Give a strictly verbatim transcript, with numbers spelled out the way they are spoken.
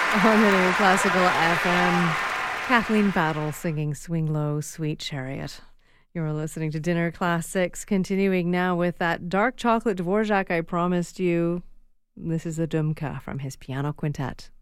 On the new Classical F M, Kathleen Battle singing Swing Low, Sweet Chariot. You're listening to Dinner Classics, continuing now with that dark chocolate Dvorak I promised you. This is a Dumka from his piano quintet.